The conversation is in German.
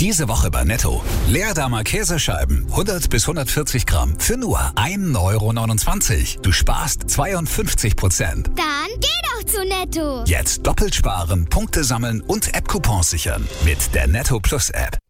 Diese Woche bei Netto. Leerdammer Käsescheiben, 100 bis 140 Gramm, für nur 1,29 €. Du sparst 52%. Dann geh doch zu Netto. Jetzt doppelt sparen, Punkte sammeln und App-Coupons sichern. Mit der Netto Plus App.